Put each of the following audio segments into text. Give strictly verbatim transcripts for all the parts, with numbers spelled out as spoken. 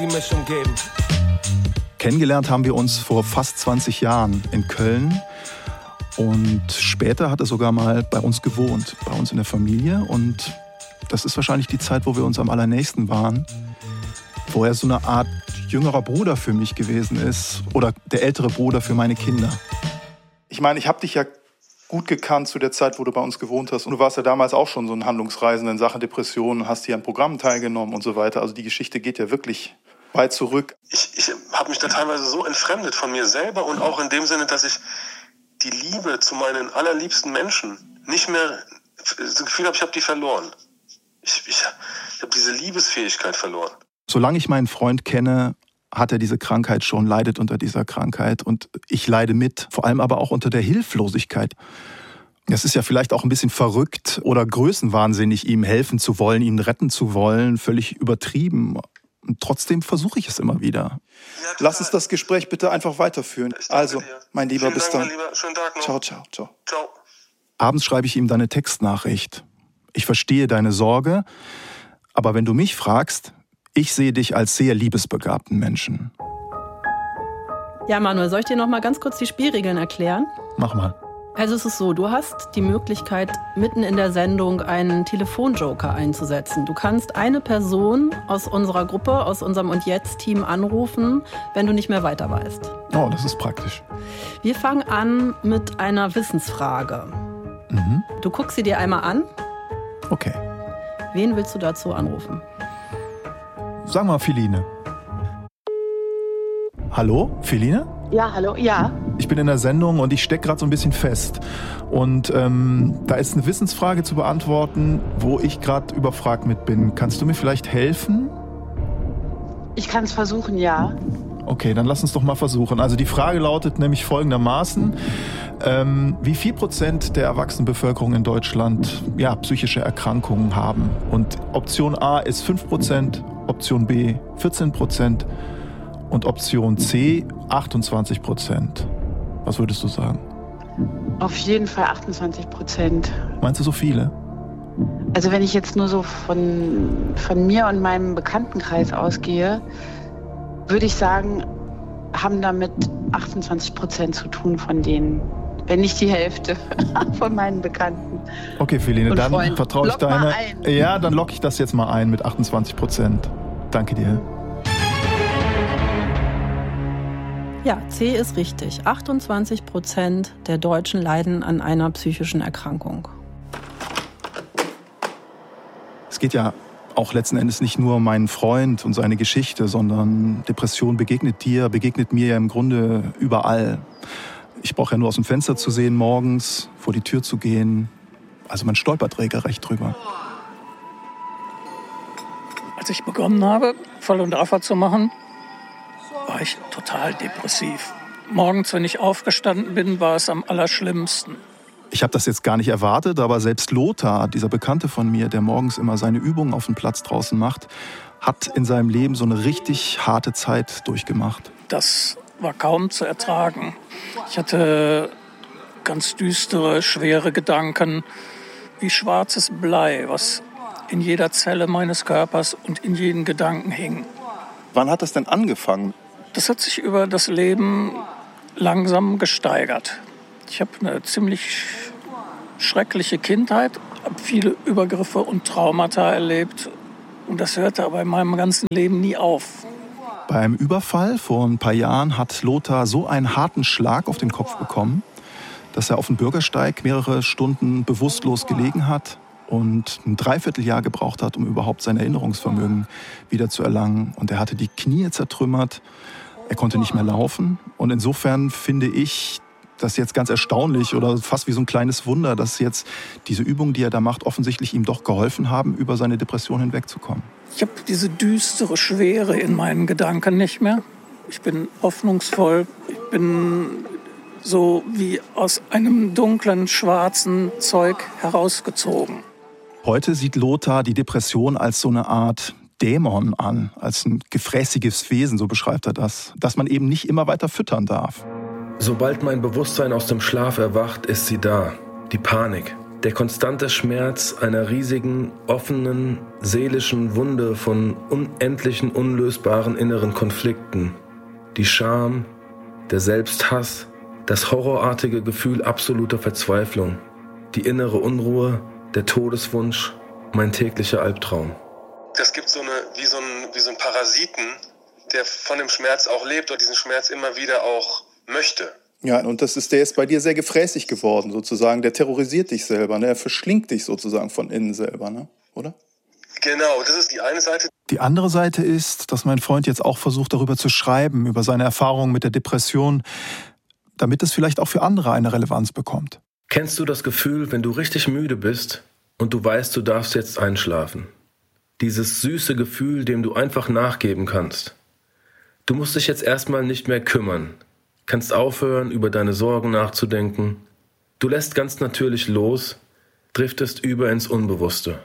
die Mischung geben. Kennengelernt haben wir uns vor fast zwanzig Jahren in Köln. Und später hat er sogar mal bei uns gewohnt, bei uns in der Familie. Und das ist wahrscheinlich die Zeit, wo wir uns am allernächsten waren. Wo er so eine Art jüngerer Bruder für mich gewesen ist. Oder der ältere Bruder für meine Kinder. Ich meine, ich habe dich ja gut gekannt zu der Zeit, wo du bei uns gewohnt hast. Und du warst ja damals auch schon so ein Handlungsreisender in Sachen Depressionen, hast hier an Programmen teilgenommen und so weiter. Also die Geschichte geht ja wirklich weit zurück. Ich, ich habe mich da teilweise so entfremdet von mir selber und auch in dem Sinne, dass ich die Liebe zu meinen allerliebsten Menschen nicht mehr, das Gefühl habe, ich habe die verloren. Ich, ich, ich habe diese Liebesfähigkeit verloren. Solange ich meinen Freund kenne, hat er diese Krankheit schon, leidet unter dieser Krankheit und ich leide mit, vor allem aber auch unter der Hilflosigkeit. Es ist ja vielleicht auch ein bisschen verrückt oder größenwahnsinnig, ihm helfen zu wollen, ihn retten zu wollen, völlig übertrieben. Und trotzdem versuche ich es immer wieder. Ja, lass uns das Gespräch bitte einfach weiterführen. Also, dir. mein Lieber, Vielen bis Dank, dann. Mein Lieber. Schönen Tag noch. Ciao, ciao, ciao. Ciao. Abends schreibe ich ihm dann eine Textnachricht. Ich verstehe deine Sorge, aber wenn du mich fragst, ich sehe dich als sehr liebesbegabten Menschen. Ja, Manuel, soll ich dir noch mal ganz kurz die Spielregeln erklären? Mach mal. Also es ist so, du hast die Möglichkeit, mitten in der Sendung einen Telefonjoker einzusetzen. Du kannst eine Person aus unserer Gruppe, aus unserem Und Jetzt-Team anrufen, wenn du nicht mehr weiter weißt. Oh, das ist praktisch. Wir fangen an mit einer Wissensfrage. Mhm. Du guckst sie dir einmal an. Okay. Wen willst du dazu anrufen? Sag mal, Feline. Hallo, Feline? Ja, hallo, ja. Ich bin in der Sendung und ich stecke gerade so ein bisschen fest. Und ähm, da ist eine Wissensfrage zu beantworten, wo ich gerade überfragt mit bin. Kannst du mir vielleicht helfen? Ich kann es versuchen, ja. Okay, dann lass uns doch mal versuchen. Also die Frage lautet nämlich folgendermaßen. Ähm, wie viel Prozent der Erwachsenenbevölkerung in Deutschland ja, psychische Erkrankungen haben? Und Option A ist fünf Prozent, Option B vierzehn Prozent und Option C achtundzwanzig Prozent. Was würdest du sagen? Auf jeden Fall achtundzwanzig Prozent. Meinst du so viele? Also wenn ich jetzt nur so von, von mir und meinem Bekanntenkreis ausgehe, würde ich sagen, haben damit achtundzwanzig Prozent zu tun von denen. Wenn nicht die Hälfte von meinen Bekannten. Okay, Feline, und dann Freunden. vertraue ich Lock deiner. mal ein. Ja, dann locke ich das jetzt mal ein mit achtundzwanzig Prozent. Danke dir. Ja, C ist richtig. achtundzwanzig Prozent der Deutschen leiden an einer psychischen Erkrankung. Es geht ja auch letzten Endes nicht nur um meinen Freund und seine Geschichte, sondern Depression begegnet dir, begegnet mir ja im Grunde überall. Ich brauche ja nur aus dem Fenster zu sehen morgens, vor die Tür zu gehen. Also man stolpert regelrecht drüber. Als ich begonnen habe, Voll- und Affer zu machen, war ich total depressiv. Morgens, wenn ich aufgestanden bin, war es am allerschlimmsten. Ich habe das jetzt gar nicht erwartet, aber selbst Lothar, dieser Bekannte von mir, der morgens immer seine Übungen auf dem Platz draußen macht, hat in seinem Leben so eine richtig harte Zeit durchgemacht. Das war kaum zu ertragen. Ich hatte ganz düstere, schwere Gedanken, wie schwarzes Blei, was in jeder Zelle meines Körpers und in jedem Gedanken hing. Wann hat das denn angefangen? Das hat sich über das Leben langsam gesteigert. Ich habe eine ziemlich schreckliche Kindheit, habe viele Übergriffe und Traumata erlebt. Und das hörte aber in meinem ganzen Leben nie auf. Bei einem Überfall vor ein paar Jahren hat Lothar so einen harten Schlag auf den Kopf bekommen, dass er auf dem Bürgersteig mehrere Stunden bewusstlos gelegen hat und ein Dreivierteljahr gebraucht hat, um überhaupt sein Erinnerungsvermögen wieder zu erlangen. Und er hatte die Knie zertrümmert, er konnte nicht mehr laufen. Und insofern finde ich das jetzt ganz erstaunlich oder fast wie so ein kleines Wunder, dass jetzt diese Übungen, die er da macht, offensichtlich ihm doch geholfen haben, über seine Depression hinwegzukommen. Ich habe diese düstere Schwere in meinen Gedanken nicht mehr. Ich bin hoffnungsvoll. Ich bin so wie aus einem dunklen, schwarzen Zeug herausgezogen. Heute sieht Lothar die Depression als so eine Art Dämon an, als ein gefräßiges Wesen, so beschreibt er das, das man eben nicht immer weiter füttern darf. Sobald mein Bewusstsein aus dem Schlaf erwacht, ist sie da, die Panik. Der konstante Schmerz einer riesigen, offenen, seelischen Wunde von unendlichen, unlösbaren inneren Konflikten. Die Scham, der Selbsthass, das horrorartige Gefühl absoluter Verzweiflung, die innere Unruhe, der Todeswunsch, mein täglicher Albtraum. Das gibt so eine, wie so ein, wie so ein Parasiten, der von dem Schmerz auch lebt und diesen Schmerz immer wieder auch möchte. Ja, und das ist, der ist bei dir sehr gefräßig geworden, sozusagen. Der terrorisiert dich selber, ne? Er verschlingt dich sozusagen von innen selber, ne? Oder? Genau, das ist die eine Seite. Die andere Seite ist, dass mein Freund jetzt auch versucht, darüber zu schreiben, über seine Erfahrungen mit der Depression, damit es vielleicht auch für andere eine Relevanz bekommt. Kennst du das Gefühl, wenn du richtig müde bist und du weißt, du darfst jetzt einschlafen? Dieses süße Gefühl, dem du einfach nachgeben kannst. Du musst dich jetzt erstmal nicht mehr kümmern, kannst aufhören, über deine Sorgen nachzudenken. Du lässt ganz natürlich los, driftest über ins Unbewusste.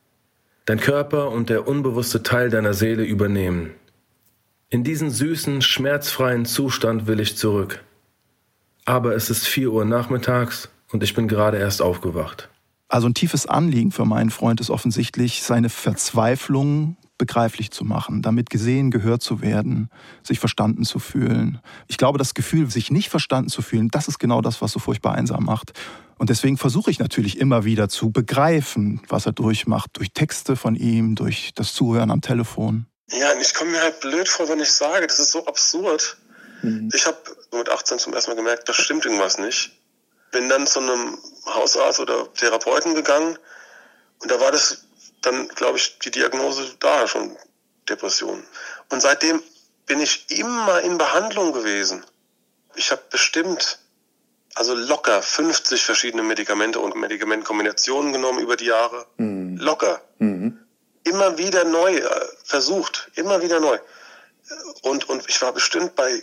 Dein Körper und der unbewusste Teil deiner Seele übernehmen. In diesen süßen, schmerzfreien Zustand will ich zurück. Aber es ist vier Uhr nachmittags und ich bin gerade erst aufgewacht. Also ein tiefes Anliegen für meinen Freund ist offensichtlich, seine Verzweiflung begreiflich zu machen, damit gesehen, gehört zu werden, sich verstanden zu fühlen. Ich glaube, das Gefühl, sich nicht verstanden zu fühlen, das ist genau das, was so furchtbar einsam macht. Und deswegen versuche ich natürlich immer wieder zu begreifen, was er durchmacht, durch Texte von ihm, durch das Zuhören am Telefon. Ja, und ich komme mir halt blöd vor, wenn ich sage, das ist so absurd. Mhm. Ich habe mit achtzehn zum ersten Mal gemerkt, da stimmt irgendwas nicht. Bin dann zu einem Hausarzt oder Therapeuten gegangen und da war das dann, glaube ich, die Diagnose da schon, Depression. Und seitdem bin ich immer in Behandlung gewesen. Ich habe bestimmt, also locker fünfzig verschiedene Medikamente und Medikamentkombinationen genommen über die Jahre. Mhm. Locker. Mhm. Immer wieder neu äh, versucht, immer wieder neu. Und, und ich war bestimmt bei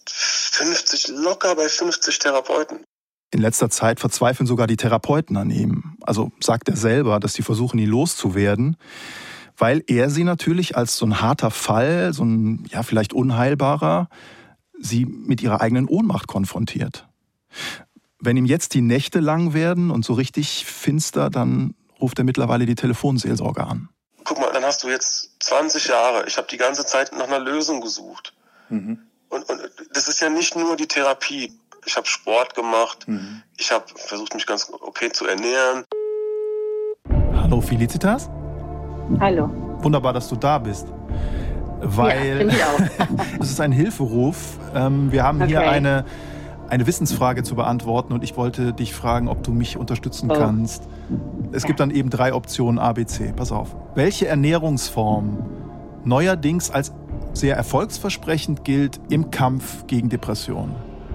fünfzig, locker bei fünfzig Therapeuten. In letzter Zeit verzweifeln sogar die Therapeuten an ihm. Also sagt er selber, dass sie versuchen, ihn loszuwerden, weil er sie natürlich als so ein harter Fall, so ein ja vielleicht unheilbarer, sie mit ihrer eigenen Ohnmacht konfrontiert. Wenn ihm jetzt die Nächte lang werden und so richtig finster, dann ruft er mittlerweile die Telefonseelsorge an. Guck mal, dann hast du jetzt zwanzig Jahre. Ich habe die ganze Zeit nach einer Lösung gesucht. Mhm. Und, und das ist ja nicht nur die Therapie. Ich habe Sport gemacht. Mhm. Ich habe versucht, mich ganz okay zu ernähren. Hallo Felicitas. Hallo. Wunderbar, dass du da bist. Weil ja, auch. es ist ein Hilferuf. Wir haben okay. hier eine, eine Wissensfrage zu beantworten und ich wollte dich fragen, ob du mich unterstützen oh. kannst. Es gibt dann eben drei Optionen A, B, C. Pass auf. Welche Ernährungsform neuerdings als sehr erfolgsversprechend gilt im Kampf gegen Depressionen?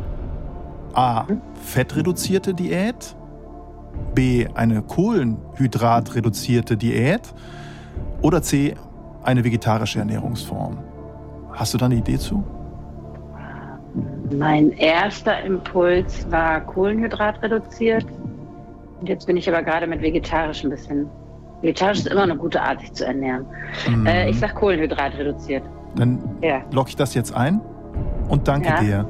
A. Fettreduzierte Diät. B. Eine Kohlenhydratreduzierte Diät. Oder C. Eine vegetarische Ernährungsform. Hast du da eine Idee zu? Mein erster Impuls war Kohlenhydratreduziert. Und jetzt bin ich aber gerade mit vegetarisch ein bisschen. Vegetarisch ist immer eine gute Art, sich zu ernähren. Mhm. Äh, ich sag Kohlenhydratreduziert. Dann ja. logge ich das jetzt ein und danke ja. dir.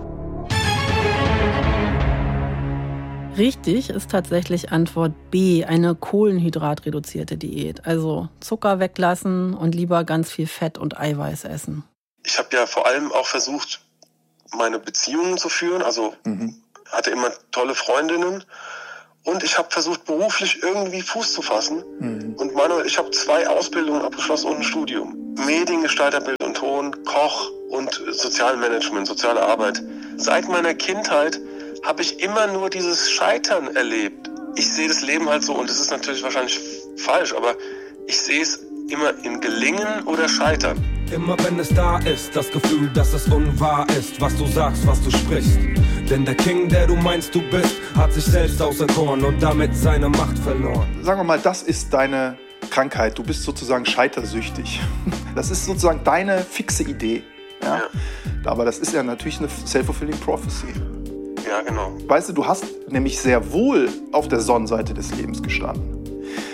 Richtig ist tatsächlich Antwort B, eine kohlenhydratreduzierte Diät. Also Zucker weglassen und lieber ganz viel Fett und Eiweiß essen. Ich habe ja vor allem auch versucht, meine Beziehungen zu führen. Also mhm. hatte immer tolle Freundinnen. Und ich habe versucht, beruflich irgendwie Fuß zu fassen. Mhm. Und Manuel, ich habe zwei Ausbildungen abgeschlossen und ein Studium. Mediengestalter, Bild und Ton, Koch und Sozialmanagement, soziale Arbeit. Seit meiner Kindheit habe ich immer nur dieses Scheitern erlebt. Ich sehe das Leben halt so, und das ist natürlich wahrscheinlich falsch, aber ich sehe es immer in Gelingen oder Scheitern. Immer wenn es da ist, das Gefühl, dass es unwahr ist, was du sagst, was du sprichst. Denn der King, der du meinst, du bist, hat sich selbst auserkoren und damit seine Macht verloren. Sagen wir mal, das ist deine Krankheit. Du bist sozusagen scheitersüchtig. Das ist sozusagen deine fixe Idee. Ja? Ja. Aber das ist ja natürlich eine self-fulfilling prophecy. Ja, genau. Weißt du, du hast nämlich sehr wohl auf der Sonnenseite des Lebens gestanden.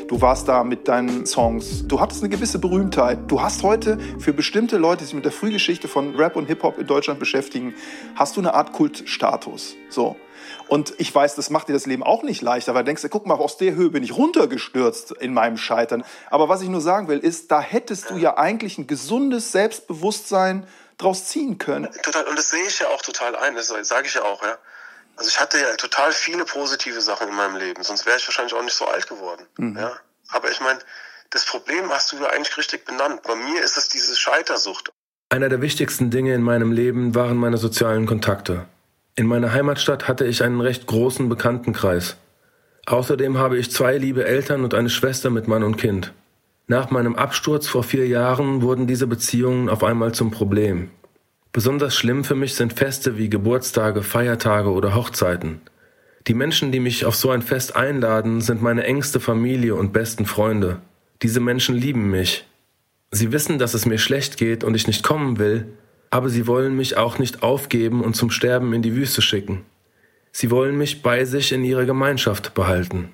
Du warst da mit deinen Songs. Du hattest eine gewisse Berühmtheit. Du hast heute für bestimmte Leute, die sich mit der Frühgeschichte von Rap und Hip-Hop in Deutschland beschäftigen, hast du eine Art Kultstatus. So. Und ich weiß, das macht dir das Leben auch nicht leichter, weil du denkst, guck mal, aus der Höhe bin ich runtergestürzt in meinem Scheitern. Aber was ich nur sagen will, ist, da hättest du ja eigentlich ein gesundes Selbstbewusstsein draus ziehen können. Total, und das sehe ich ja auch total ein, das sage ich ja auch, ja. Also ich hatte ja total viele positive Sachen in meinem Leben, sonst wäre ich wahrscheinlich auch nicht so alt geworden. Mhm. Ja. Aber ich meine, das Problem hast du ja eigentlich richtig benannt. Bei mir ist es diese Scheitersucht. Einer der wichtigsten Dinge in meinem Leben waren meine sozialen Kontakte. In meiner Heimatstadt hatte ich einen recht großen Bekanntenkreis. Außerdem habe ich zwei liebe Eltern und eine Schwester mit Mann und Kind. Nach meinem Absturz vor vier Jahren wurden diese Beziehungen auf einmal zum Problem. Besonders schlimm für mich sind Feste wie Geburtstage, Feiertage oder Hochzeiten. Die Menschen, die mich auf so ein Fest einladen, sind meine engste Familie und besten Freunde. Diese Menschen lieben mich. Sie wissen, dass es mir schlecht geht und ich nicht kommen will, aber sie wollen mich auch nicht aufgeben und zum Sterben in die Wüste schicken. Sie wollen mich bei sich in ihrer Gemeinschaft behalten.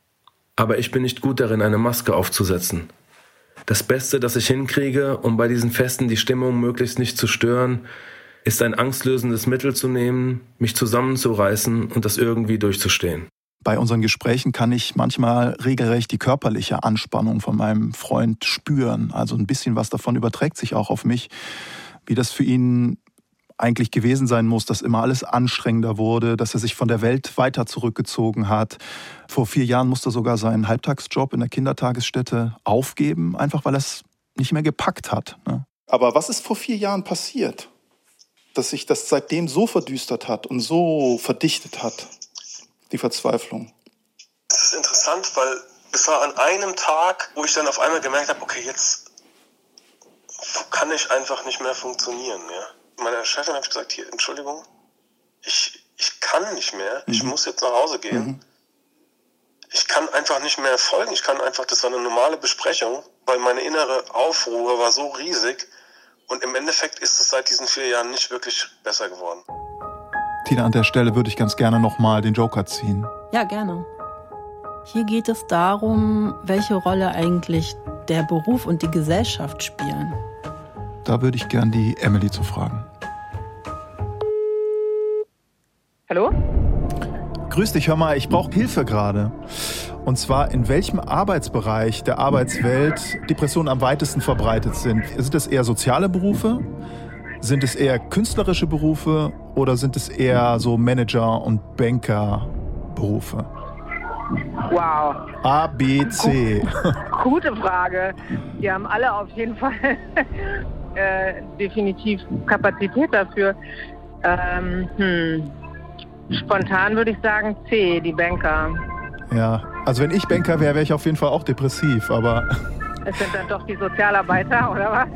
Aber ich bin nicht gut darin, eine Maske aufzusetzen. Das Beste, das ich hinkriege, um bei diesen Festen die Stimmung möglichst nicht zu stören, ist ein angstlösendes Mittel zu nehmen, mich zusammenzureißen und das irgendwie durchzustehen. Bei unseren Gesprächen kann ich manchmal regelrecht die körperliche Anspannung von meinem Freund spüren. Also ein bisschen was davon überträgt sich auch auf mich, wie das für ihn eigentlich gewesen sein muss, dass immer alles anstrengender wurde, dass er sich von der Welt weiter zurückgezogen hat. Vor vier Jahren musste er sogar seinen Halbtagsjob in der Kindertagesstätte aufgeben, einfach weil er es nicht mehr gepackt hat. Ne? Aber was ist vor vier Jahren passiert, dass sich das seitdem so verdüstert hat und so verdichtet hat, die Verzweiflung? Das ist interessant, weil es war an einem Tag, wo ich dann auf einmal gemerkt habe, okay, jetzt kann ich einfach nicht mehr funktionieren. Ja? Meiner Chefin habe ich gesagt, hier, Entschuldigung, ich, ich kann nicht mehr, mhm. ich muss jetzt nach Hause gehen. Mhm. Ich kann einfach nicht mehr folgen, ich kann einfach, das war eine normale Besprechung, weil meine innere Aufruhr war so riesig und im Endeffekt ist es seit diesen vier Jahren nicht wirklich besser geworden. Tina, an der Stelle würde ich ganz gerne nochmal den Joker ziehen. Ja, gerne. Hier geht es darum, welche Rolle eigentlich der Beruf und die Gesellschaft spielen. Da würde ich gern die Emily zu fragen. Hallo? Grüß dich, hör mal, ich brauche Hilfe gerade. Und zwar, in welchem Arbeitsbereich der Arbeitswelt Depressionen am weitesten verbreitet sind. Sind es eher soziale Berufe? Sind es eher künstlerische Berufe? Oder sind es eher so Manager- und Banker-Berufe? Wow. A, B, C. Gute Frage. Die haben alle auf jeden Fall äh, definitiv Kapazität dafür. Ähm, hm. Spontan würde ich sagen C, die Banker. Ja, also wenn ich Banker wäre, wäre ich auf jeden Fall auch depressiv, aber... Es sind dann doch die Sozialarbeiter, oder was?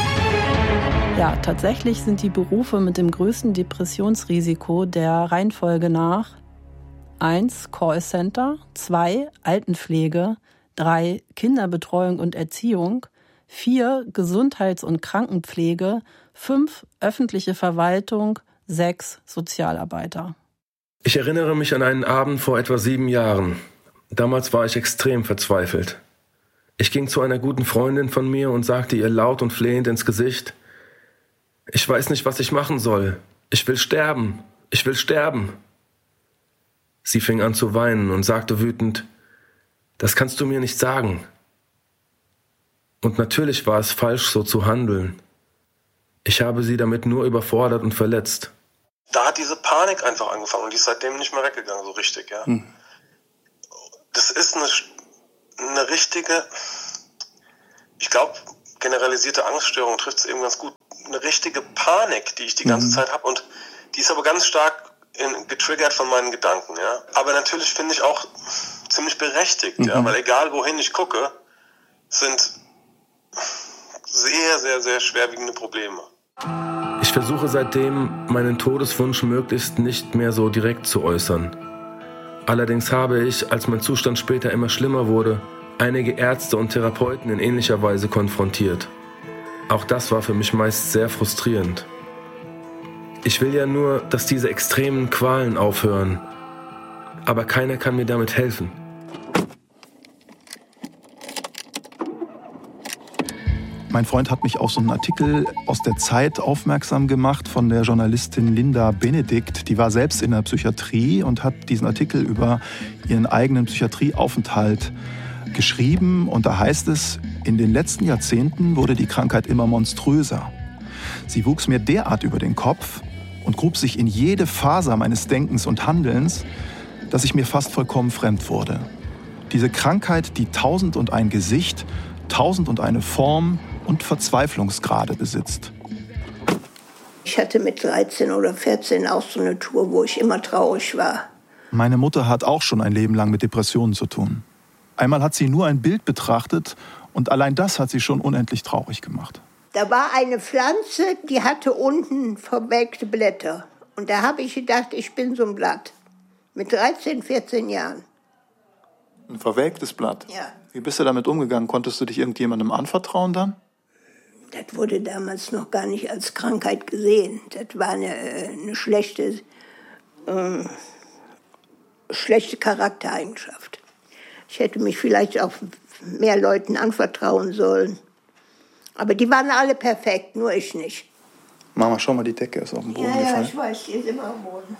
Ja, tatsächlich sind die Berufe mit dem größten Depressionsrisiko der Reihenfolge nach eins Callcenter, zwei Altenpflege, drei Kinderbetreuung und Erziehung, vier Gesundheits- und Krankenpflege, fünf öffentliche Verwaltung, sechs Sozialarbeiter. Ich erinnere mich an einen Abend vor etwa sieben Jahren. Damals war ich extrem verzweifelt. Ich ging zu einer guten Freundin von mir und sagte ihr laut und flehend ins Gesicht: Ich weiß nicht, was ich machen soll. Ich will sterben. Ich will sterben. Sie fing an zu weinen und sagte wütend: Das kannst du mir nicht sagen. Und natürlich war es falsch, so zu handeln. Ich habe sie damit nur überfordert und verletzt. Da hat diese Panik einfach angefangen und die ist seitdem nicht mehr weggegangen, so richtig, ja. Hm. Das ist eine, eine richtige, ich glaube, generalisierte Angststörung trifft es eben ganz gut. Eine richtige Panik, die ich die ganze mhm. Zeit habe und die ist aber ganz stark in, getriggert von meinen Gedanken, ja. Aber natürlich finde ich auch ziemlich berechtigt, mhm. ja, weil egal wohin ich gucke, sind sehr, sehr, sehr schwerwiegende Probleme. Ich versuche seitdem, meinen Todeswunsch möglichst nicht mehr so direkt zu äußern. Allerdings habe ich, als mein Zustand später immer schlimmer wurde, einige Ärzte und Therapeuten in ähnlicher Weise konfrontiert. Auch das war für mich meist sehr frustrierend. Ich will ja nur, dass diese extremen Qualen aufhören, aber keiner kann mir damit helfen. Mein Freund hat mich auf so einen Artikel aus der Zeit aufmerksam gemacht von der Journalistin Linda Benedikt. Die war selbst in der Psychiatrie und hat diesen Artikel über ihren eigenen Psychiatrieaufenthalt geschrieben. Und da heißt es, in den letzten Jahrzehnten wurde die Krankheit immer monströser. Sie wuchs mir derart über den Kopf und grub sich in jede Faser meines Denkens und Handelns, dass ich mir fast vollkommen fremd wurde. Diese Krankheit, die tausend und ein Gesicht, tausend und eine Form und Verzweiflungsgrade besitzt. Ich hatte mit dreizehn oder vierzehn auch so eine Tour, wo ich immer traurig war. Meine Mutter hat auch schon ein Leben lang mit Depressionen zu tun. Einmal hat sie nur ein Bild betrachtet und allein das hat sie schon unendlich traurig gemacht. Da war eine Pflanze, die hatte unten verwelkte Blätter. Und da habe ich gedacht, ich bin so ein Blatt. Mit dreizehn, vierzehn Jahren. Ein verwelktes Blatt? Ja. Wie bist du damit umgegangen? Konntest du dich irgendjemandem anvertrauen dann? Das wurde damals noch gar nicht als Krankheit gesehen. Das war eine, eine schlechte, äh, schlechte Charaktereigenschaft. Ich hätte mich vielleicht auch mehr Leuten anvertrauen sollen. Aber die waren alle perfekt, nur ich nicht. Mama, schau mal, die Decke ist auf dem Boden ja, gefallen. Ja, ich weiß, die ist immer am Boden.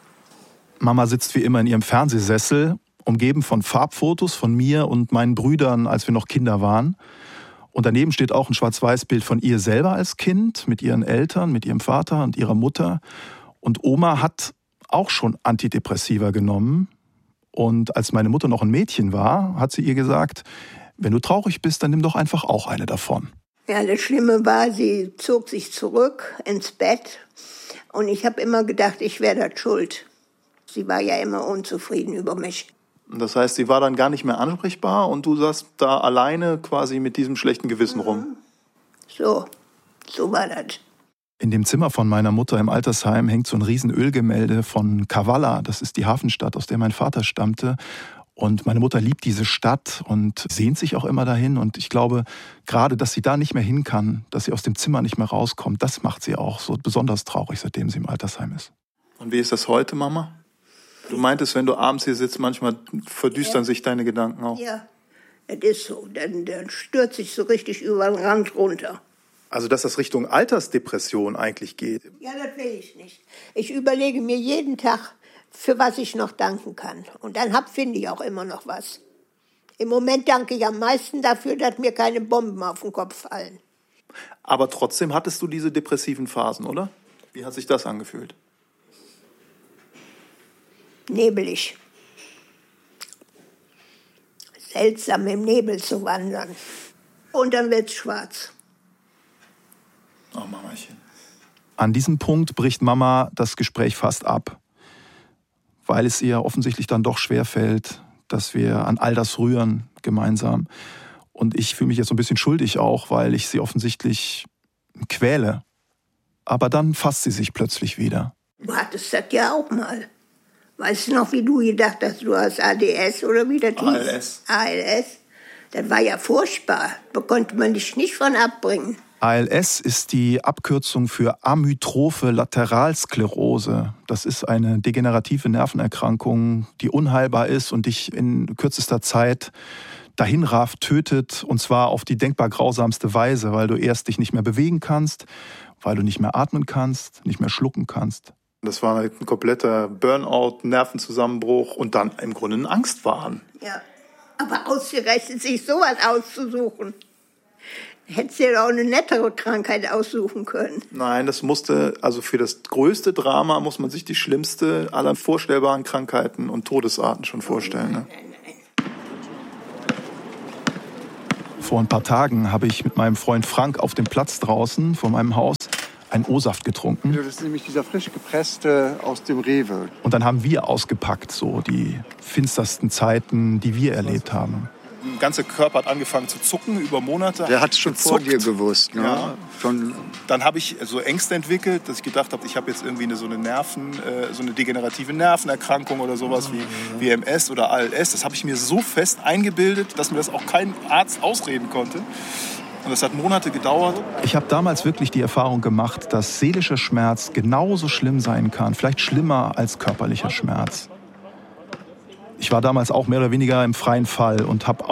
Mama sitzt wie immer in ihrem Fernsehsessel, umgeben von Farbfotos von mir und meinen Brüdern, als wir noch Kinder waren. Und daneben steht auch ein Schwarz-Weiß-Bild von ihr selber als Kind, mit ihren Eltern, mit ihrem Vater und ihrer Mutter. Und Oma hat auch schon Antidepressiva genommen. Und als meine Mutter noch ein Mädchen war, hat sie ihr gesagt, wenn du traurig bist, dann nimm doch einfach auch eine davon. Ja, das Schlimme war, sie zog sich zurück ins Bett. Und ich habe immer gedacht, ich wäre da schuld. Sie war ja immer unzufrieden über mich. Das heißt, sie war dann gar nicht mehr ansprechbar und du saßt da alleine quasi mit diesem schlechten Gewissen rum? So, so war das. In dem Zimmer von meiner Mutter im Altersheim hängt so ein riesen Ölgemälde von Kavala. Das ist die Hafenstadt, aus der mein Vater stammte. Und meine Mutter liebt diese Stadt und sehnt sich auch immer dahin. Und ich glaube, gerade, dass sie da nicht mehr hin kann, dass sie aus dem Zimmer nicht mehr rauskommt, das macht sie auch so besonders traurig, seitdem sie im Altersheim ist. Und wie ist das heute, Mama? Du meintest, wenn du abends hier sitzt, manchmal verdüstern ja. sich deine Gedanken auch. Ja, das ist so. Dann, dann stürzt sich so richtig über den Rand runter. Also, dass das Richtung Altersdepression eigentlich geht? Ja, das will ich nicht. Ich überlege mir jeden Tag, für was ich noch danken kann. Und dann hab, finde ich auch immer noch was. Im Moment danke ich am meisten dafür, dass mir keine Bomben auf den Kopf fallen. Aber trotzdem hattest du diese depressiven Phasen, oder? Wie hat sich das angefühlt? Nebelig. Seltsam im Nebel zu wandern. Und dann wird's schwarz. Oh, Mamachen. An diesem Punkt bricht Mama das Gespräch fast ab, weil es ihr offensichtlich dann doch schwerfällt, dass wir an all das rühren gemeinsam. Und ich fühle mich jetzt so ein bisschen schuldig auch, weil ich sie offensichtlich quäle. Aber dann fasst sie sich plötzlich wieder. Du hattest das ja auch mal. Weißt du noch, wie du gedacht hast, du hast A D S oder wie das hieß? A L S. A L S. Das war ja furchtbar. Da konnte man dich nicht von abbringen. A L S ist die Abkürzung für amyotrophe Lateralsklerose. Das ist eine degenerative Nervenerkrankung, die unheilbar ist und dich in kürzester Zeit dahinrafft, tötet. Und zwar auf die denkbar grausamste Weise, weil du erst dich nicht mehr bewegen kannst, weil du nicht mehr atmen kannst, nicht mehr schlucken kannst. Das war ein kompletter Burnout, Nervenzusammenbruch und dann im Grunde ein Angstwahn. Ja, aber ausgerechnet sich sowas auszusuchen. Hättest du ja auch eine nettere Krankheit aussuchen können. Nein, das musste, also für das größte Drama muss man sich die schlimmste aller vorstellbaren Krankheiten und Todesarten schon vorstellen. Ne? Nein, nein, nein. Vor ein paar Tagen habe ich mit meinem Freund Frank auf dem Platz draußen vor meinem Haus einen O-Saft getrunken. Das ist nämlich dieser frisch gepresste aus dem Rewe. Und dann haben wir ausgepackt, so die finstersten Zeiten, die wir erlebt haben. Der ganze Körper hat angefangen zu zucken über Monate. Der hat es schon vor dir gewusst. Ne? Ja. Schon. Dann habe ich so Ängste entwickelt, dass ich gedacht habe, ich habe jetzt irgendwie eine, so eine Nerven, äh, so eine degenerative Nervenerkrankung oder sowas wie, wie M S oder A L S. Das habe ich mir so fest eingebildet, dass mir das auch kein Arzt ausreden konnte. Und das hat Monate gedauert. Ich habe damals wirklich die Erfahrung gemacht, dass seelischer Schmerz genauso schlimm sein kann, vielleicht schlimmer als körperlicher Schmerz. Ich war damals auch mehr oder weniger im freien Fall und habe auch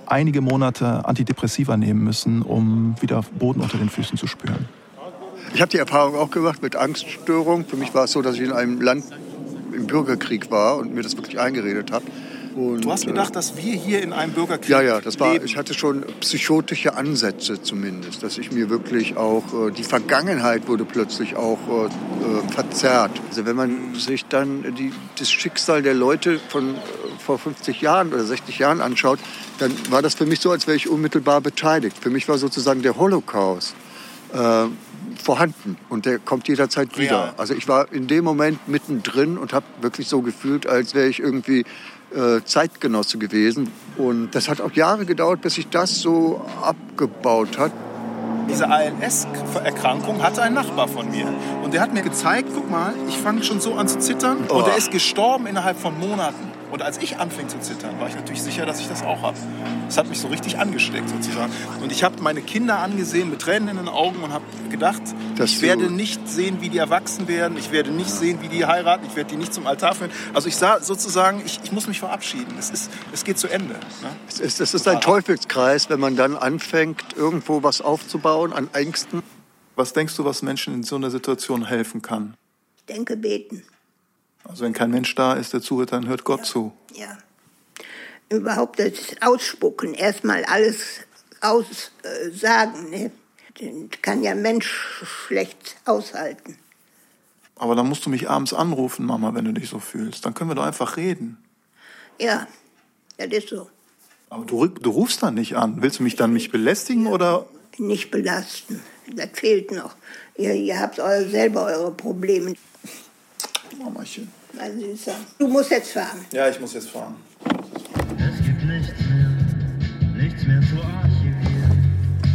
einige Monate Antidepressiva nehmen müssen, um wieder Boden unter den Füßen zu spüren. Ich habe die Erfahrung auch gemacht mit Angststörung. Für mich war es so, dass ich in einem Land im Bürgerkrieg war und mir das wirklich eingeredet habe. Und, du hast gedacht, dass wir hier in einem Bürgerkrieg ja, ja, das war, leben? ich hatte schon psychotische Ansätze zumindest, dass ich mir wirklich auch, die Vergangenheit wurde plötzlich auch äh, verzerrt. Also wenn man sich dann die, das Schicksal der Leute von vor fünfzig Jahren oder sechzig Jahren anschaut, dann war das für mich so, als wäre ich unmittelbar beteiligt. Für mich war sozusagen der Holocaust äh, vorhanden und der kommt jederzeit wieder. Ja. Also ich war in dem Moment mittendrin und habe wirklich so gefühlt, als wäre ich irgendwie äh, Zeitgenosse gewesen. Und das hat auch Jahre gedauert, bis sich das so abgebaut hat. Diese A L S-Erkrankung hatte ein Nachbar von mir. Und der hat mir gezeigt, guck mal, ich fange schon so an zu zittern. Oh. Und er ist gestorben innerhalb von Monaten. Und als ich anfing zu zittern, war ich natürlich sicher, dass ich das auch habe. Das hat mich so richtig angesteckt sozusagen. Und ich habe meine Kinder angesehen mit Tränen in den Augen und habe gedacht, das ich werde nicht sehen, wie die erwachsen werden. Ich werde nicht sehen, wie die heiraten. Ich werde die nicht zum Altar führen. Also ich sah sozusagen, ich, ich muss mich verabschieden. Es, ist, es geht zu Ende. Ne? Es ist, es ist ein Teufelskreis, wenn man dann anfängt, irgendwo was aufzubauen an Ängsten. Was denkst du, was Menschen in so einer Situation helfen kann? Ich denke, beten. Also wenn kein Mensch da ist, der zuhört, dann hört Gott ja. zu. Ja. Überhaupt das Ausspucken, erstmal alles aussagen. Äh, ne? Das kann ja ein Mensch schlecht aushalten. Aber dann musst du mich abends anrufen, Mama, wenn du dich so fühlst. Dann können wir doch einfach reden. Ja, das ist so. Aber du, du rufst dann nicht an. Willst du mich dann mich belästigen, ja, oder? Nicht belasten. Das fehlt noch. Ihr, ihr habt eure, selber eure Probleme. Mamachen. Mein Süßer. Du musst jetzt fahren. Ja, ich muss jetzt fahren. Es gibt nichts mehr, nichts mehr zu archivieren.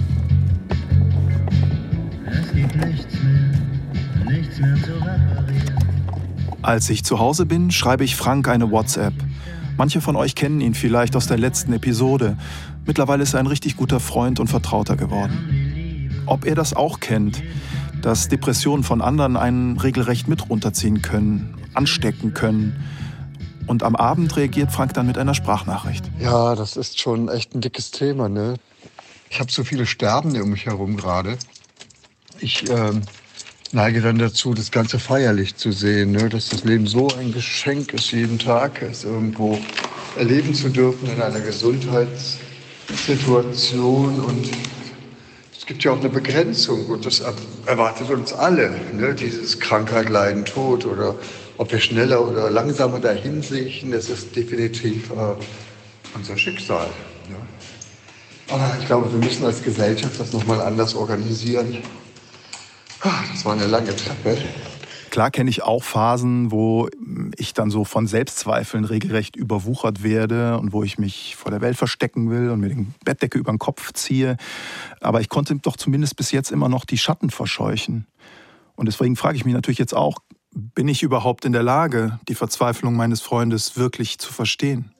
Es gibt nichts mehr, nichts mehr zu reparieren. Als ich zu Hause bin, schreibe ich Frank eine WhatsApp. Manche von euch kennen ihn vielleicht aus der letzten Episode. Mittlerweile ist er ein richtig guter Freund und Vertrauter geworden. Ob er das auch kennt, dass Depressionen von anderen einen regelrecht mit runterziehen können, anstecken können. Und am Abend reagiert Frank dann mit einer Sprachnachricht. Ja, das ist schon echt ein dickes Thema, ne? Ich habe so viele Sterbende um mich herum gerade. Ich ähm, neige dann dazu, das Ganze feierlich zu sehen, ne? Dass das Leben so ein Geschenk ist, jeden Tag es irgendwo erleben zu dürfen in einer Gesundheitssituation. Und es gibt ja auch eine Begrenzung und das erwartet uns alle, ne? Dieses Krankheit, Leiden, Tod oder ob wir schneller oder langsamer dahin sehen, das ist definitiv äh, unser Schicksal. Ne? Aber ich glaube, wir müssen als Gesellschaft das nochmal anders organisieren. Das war eine lange Treppe. Klar kenne ich auch Phasen, wo ich dann so von Selbstzweifeln regelrecht überwuchert werde und wo ich mich vor der Welt verstecken will und mir die Bettdecke über den Kopf ziehe. Aber ich konnte doch zumindest bis jetzt immer noch die Schatten verscheuchen. Und deswegen frage ich mich natürlich jetzt auch, bin ich überhaupt in der Lage, die Verzweiflung meines Freundes wirklich zu verstehen?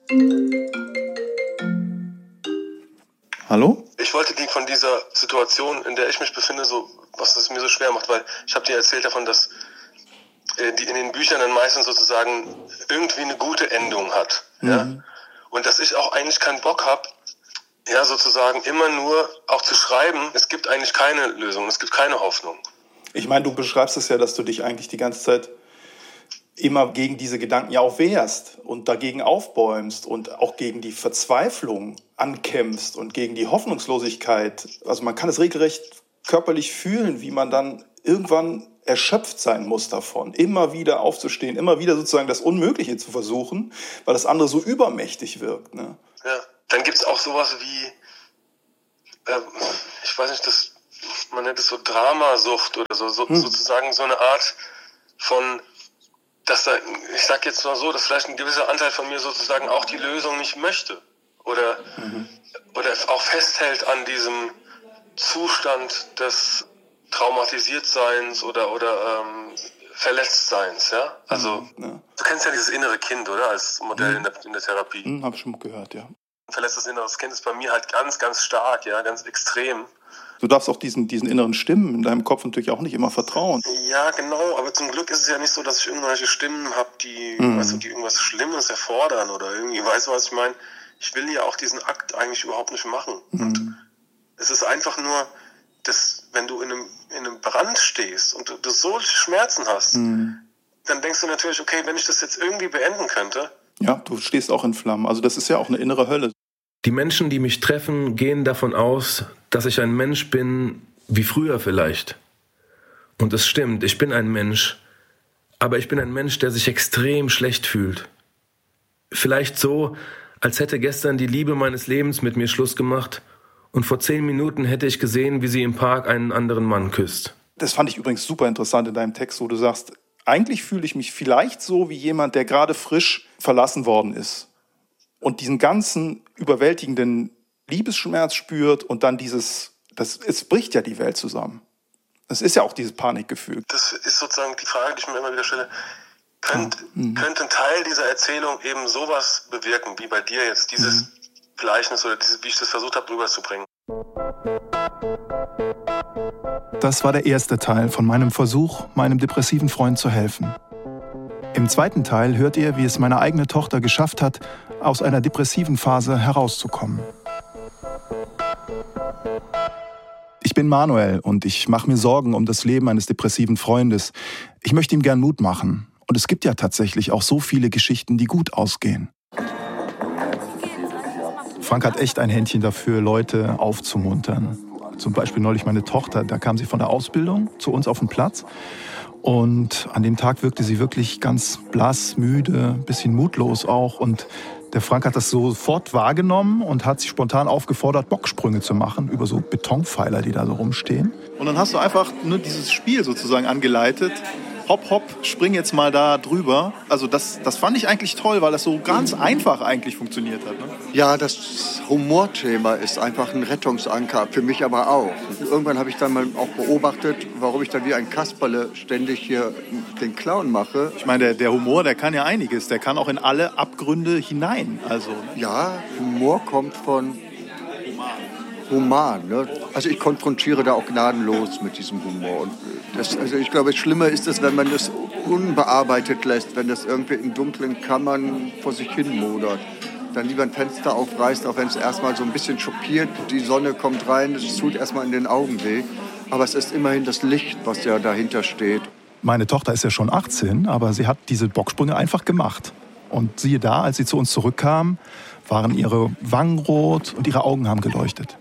Hallo? Ich wollte die von dieser Situation, in der ich mich befinde, so, was es mir so schwer macht, weil ich habe dir erzählt davon, dass die in den Büchern dann meistens sozusagen irgendwie eine gute Endung hat. Mhm. Ja? Und dass ich auch eigentlich keinen Bock habe, ja, sozusagen immer nur auch zu schreiben, es gibt eigentlich keine Lösung, es gibt keine Hoffnung. Ich meine, du beschreibst es ja, dass du dich eigentlich die ganze Zeit immer gegen diese Gedanken ja auch wehrst und dagegen aufbäumst und auch gegen die Verzweiflung ankämpfst und gegen die Hoffnungslosigkeit. Also man kann es regelrecht körperlich fühlen, wie man dann irgendwann erschöpft sein muss davon, immer wieder aufzustehen, immer wieder sozusagen das Unmögliche zu versuchen, weil das andere so übermächtig wirkt. Ne? Ja, dann gibt es auch sowas wie, äh, ich weiß nicht, das, man nennt es so Dramasucht oder so, so hm. sozusagen so eine Art von, dass da, ich sag jetzt mal so, dass vielleicht ein gewisser Anteil von mir sozusagen auch die Lösung nicht möchte oder, mhm. oder auch festhält an diesem Zustand des Traumatisiertseins oder, oder ähm, Verletztseins, ja? Also, ja. Du kennst ja dieses innere Kind, oder? Als Modell mhm. in, der, in der Therapie. Mhm, hab ich schon gehört, ja. Ein verletztes inneres Kind ist bei mir halt ganz, ganz stark, ja, ganz extrem. Du darfst auch diesen, diesen inneren Stimmen in deinem Kopf natürlich auch nicht immer vertrauen. Ja, genau, aber zum Glück ist es ja nicht so, dass ich irgendwelche Stimmen habe, die, mhm. weißt du, die irgendwas Schlimmes erfordern oder irgendwie, weißt du, was ich meine? ich will ja auch diesen Akt eigentlich überhaupt nicht machen. Mhm. Und es ist einfach nur, dass, wenn du in einem, in einem Brand stehst und du, du so Schmerzen hast, mhm. dann denkst du natürlich, okay, wenn ich das jetzt irgendwie beenden könnte. Ja, du stehst auch in Flammen. Also das ist ja auch eine innere Hölle. Die Menschen, die mich treffen, gehen davon aus, dass ich ein Mensch bin, wie früher vielleicht. Und es stimmt, ich bin ein Mensch, aber ich bin ein Mensch, der sich extrem schlecht fühlt. Vielleicht so, als hätte gestern die Liebe meines Lebens mit mir Schluss gemacht und vor zehn Minuten hätte ich gesehen, wie sie im Park einen anderen Mann küsst. Das fand ich übrigens super interessant in deinem Text, wo du sagst, eigentlich fühle ich mich vielleicht so wie jemand, der gerade frisch verlassen worden ist und diesen ganzen überwältigenden Liebesschmerz spürt und dann dieses, das, es bricht ja die Welt zusammen. Das ist ja auch dieses Panikgefühl. Das ist sozusagen die Frage, die ich mir immer wieder stelle. Könnt, mhm. Könnte ein Teil dieser Erzählung eben sowas bewirken, wie bei dir jetzt, dieses mhm. Gleichnis oder dieses, wie ich das versucht habe, rüberzubringen? Das war der erste Teil von meinem Versuch, meinem depressiven Freund zu helfen. Im zweiten Teil hört ihr, wie es meine eigene Tochter geschafft hat, aus einer depressiven Phase herauszukommen. Ich bin Manuel und ich mache mir Sorgen um das Leben eines depressiven Freundes. Ich möchte ihm gern Mut machen. Und es gibt ja tatsächlich auch so viele Geschichten, die gut ausgehen. Frank hat echt ein Händchen dafür, Leute aufzumuntern. Zum Beispiel neulich meine Tochter, da kam sie von der Ausbildung zu uns auf den Platz. Und an dem Tag wirkte sie wirklich ganz blass, müde, ein bisschen mutlos auch. Und der Frank hat das sofort wahrgenommen und hat sich spontan aufgefordert, Bocksprünge zu machen über so Betonpfeiler, die da so rumstehen. Und dann hast du einfach nur dieses Spiel sozusagen angeleitet. Hopp, hopp, spring jetzt mal da drüber. Also das, das fand ich eigentlich toll, weil das so ganz einfach eigentlich funktioniert hat. Ne? Ja, das Humorthema ist einfach ein Rettungsanker, für mich aber auch. Irgendwann habe ich dann mal auch beobachtet, warum ich dann wie ein Kasperle ständig hier den Clown mache. Ich meine, der, der Humor, der kann ja einiges. Der kann auch in alle Abgründe hinein. Also. Ja, Humor kommt von human. Ne? Also ich konfrontiere da auch gnadenlos mit diesem Humor. Und das, also ich glaube, schlimmer ist es, wenn man das unbearbeitet lässt, wenn das irgendwie in dunklen Kammern vor sich hin modert. Dann lieber ein Fenster aufreißt, auch wenn es erstmal so ein bisschen schockiert. Die Sonne kommt rein, es tut erstmal in den Augen weh. Aber es ist immerhin das Licht, was ja dahinter steht. Meine Tochter ist ja schon achtzehn, aber sie hat diese Bocksprünge einfach gemacht. Und siehe da, als sie zu uns zurückkam, waren ihre Wangen rot und ihre Augen haben geleuchtet.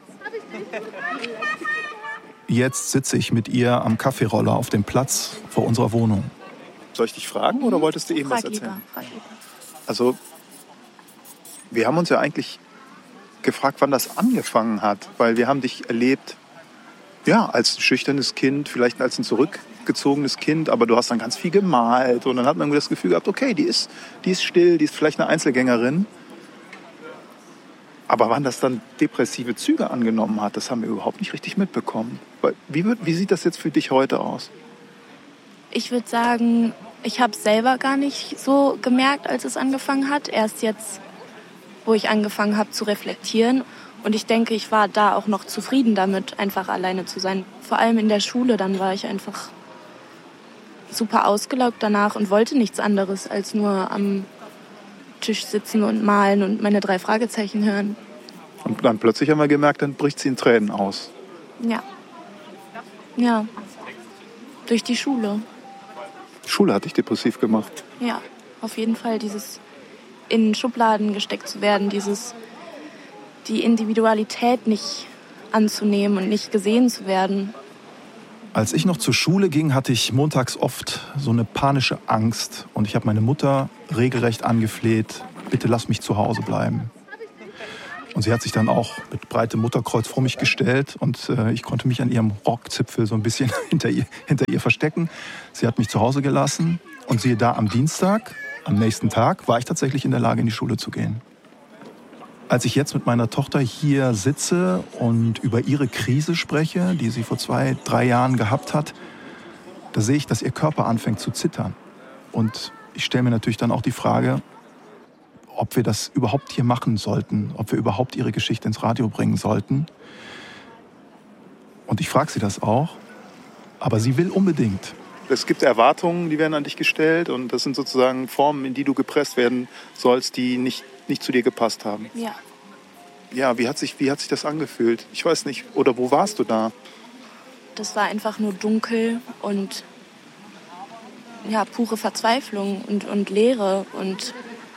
Jetzt sitze ich mit ihr am Kaffeeroller auf dem Platz vor unserer Wohnung. Soll ich dich fragen oder wolltest du eben Frag was erzählen? Lieber, frag lieber. Also, wir haben uns ja eigentlich gefragt, wann das angefangen hat. Weil wir haben dich erlebt, ja, als ein schüchternes Kind, vielleicht als ein zurückgezogenes Kind. Aber du hast dann ganz viel gemalt. Und dann hat man das Gefühl gehabt, okay, die ist, die ist still, die ist vielleicht eine Einzelgängerin. Aber wann das dann depressive Züge angenommen hat, das haben wir überhaupt nicht richtig mitbekommen. Wie, wird, wie sieht das jetzt für dich heute aus? Ich würde sagen, ich habe es selber gar nicht so gemerkt, als es angefangen hat. Erst jetzt, wo ich angefangen habe zu reflektieren. Und ich denke, ich war da auch noch zufrieden damit, einfach alleine zu sein. Vor allem in der Schule, dann war ich einfach super ausgelaugt danach und wollte nichts anderes als nur am Tisch sitzen und malen und meine drei Fragezeichen hören. Und dann plötzlich haben wir gemerkt, dann bricht sie in Tränen aus. Ja. Ja. Durch die Schule. Die Schule hat dich depressiv gemacht. Ja, auf jeden Fall. Dieses in Schubladen gesteckt zu werden, dieses die Individualität nicht anzunehmen und nicht gesehen zu werden. Als ich noch zur Schule ging, hatte ich montags oft so eine panische Angst. Und ich habe meine Mutter regelrecht angefleht, bitte lass mich zu Hause bleiben. Und sie hat sich dann auch mit breitem Mutterkreuz vor mich gestellt. Und äh, ich konnte mich an ihrem Rockzipfel so ein bisschen hinter ihr, hinter ihr verstecken. Sie hat mich zu Hause gelassen. Und siehe da, am Dienstag, am nächsten Tag, war ich tatsächlich in der Lage, in die Schule zu gehen. Als ich jetzt mit meiner Tochter hier sitze und über ihre Krise spreche, die sie vor zwei, drei Jahren gehabt hat, da sehe ich, dass ihr Körper anfängt zu zittern. Und ich stelle mir natürlich dann auch die Frage, ob wir das überhaupt hier machen sollten, ob wir überhaupt ihre Geschichte ins Radio bringen sollten. Und ich frage sie das auch, aber sie will unbedingt. Es gibt Erwartungen, die werden an dich gestellt und das sind sozusagen Formen, in die du gepresst werden sollst, die nicht, nicht zu dir gepasst haben. Ja, Ja, wie hat sich, wie hat sich das angefühlt? Ich weiß nicht. Oder wo warst du da? Das war einfach nur dunkel und ja, pure Verzweiflung und, und Leere. Und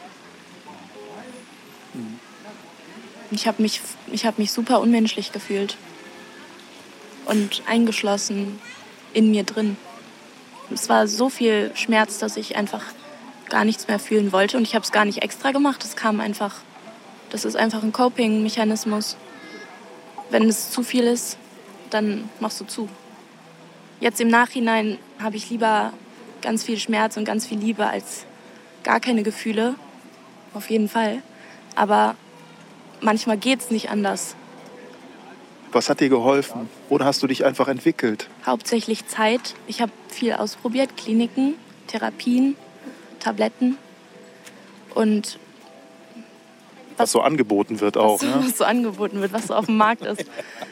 ich habe mich, ich hab mich super unmenschlich gefühlt und eingeschlossen in mir drin. Es war so viel Schmerz, dass ich einfach gar nichts mehr fühlen wollte. Und ich habe es gar nicht extra gemacht. Es kam einfach, das ist einfach ein Coping-Mechanismus. Wenn es zu viel ist, dann machst du zu. Jetzt im Nachhinein habe ich lieber ganz viel Schmerz und ganz viel Liebe als gar keine Gefühle. Auf jeden Fall. Aber manchmal geht es nicht anders. Was hat dir geholfen? Oder hast du dich einfach entwickelt? Hauptsächlich Zeit. Ich habe viel ausprobiert. Kliniken, Therapien, Tabletten. Und was, was so angeboten wird auch. Was, ne? was so angeboten wird, was so auf dem Markt ist.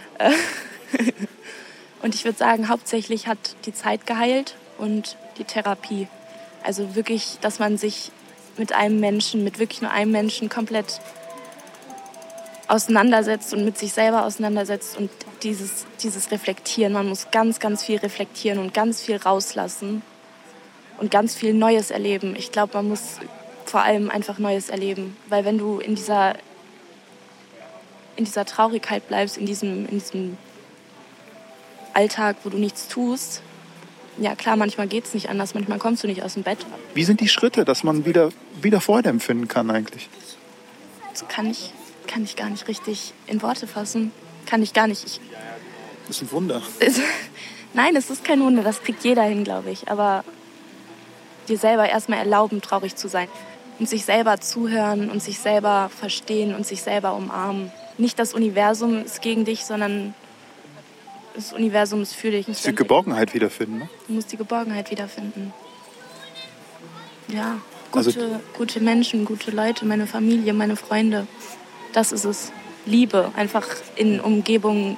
Und ich würde sagen, hauptsächlich hat die Zeit geheilt und die Therapie. Also wirklich, dass man sich mit einem Menschen, mit wirklich nur einem Menschen komplett auseinandersetzt und mit sich selber auseinandersetzt und dieses, dieses Reflektieren. Man muss ganz, ganz viel reflektieren und ganz viel rauslassen und ganz viel Neues erleben. Ich glaube, man muss vor allem einfach Neues erleben. Weil wenn du in dieser, in dieser Traurigkeit bleibst, in diesem, in diesem Alltag, wo du nichts tust, ja klar, manchmal geht es nicht anders, manchmal kommst du nicht aus dem Bett. Wie sind die Schritte, dass man wieder, wieder Freude empfinden kann eigentlich? Das kann ich, kann ich gar nicht richtig in Worte fassen. Kann ich gar nicht. Ich, das ist ein Wunder. Es, nein, es ist kein Wunder, das kriegt jeder hin, glaube ich. Aber dir selber erstmal erlauben, traurig zu sein. Und sich selber zuhören und sich selber verstehen und sich selber umarmen. Nicht das Universum ist gegen dich, sondern das Universum ist für dich. Du musst die Geborgenheit wiederfinden, ne? Du musst die Geborgenheit wiederfinden. Ja, gute, also, gute Menschen, gute Leute, meine Familie, meine Freunde. Das ist es. Liebe, einfach in Umgebungen